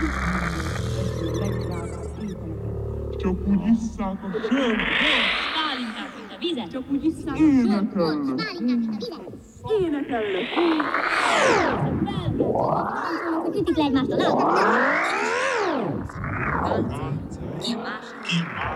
Csak úgy isszák a sört. Pálinkák, mint a vizet. Csak úgy isszák a sört. Énekellek. Énekellek. Ütik le egymást a lábak. Ki a másik?